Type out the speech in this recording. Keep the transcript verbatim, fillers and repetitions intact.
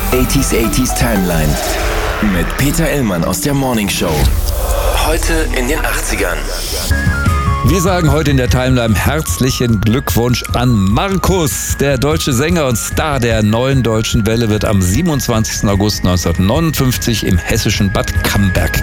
achtziger achtziger Timeline mit Peter Illmann aus der Morning Show. Heute in den achtzigern. Wir sagen heute in der Timeline herzlichen Glückwunsch an Markus. Der deutsche Sänger und Star der neuen deutschen Welle wird am siebenundzwanzigsten August neunzehnhundertneunundfünfzig im hessischen Bad Camberg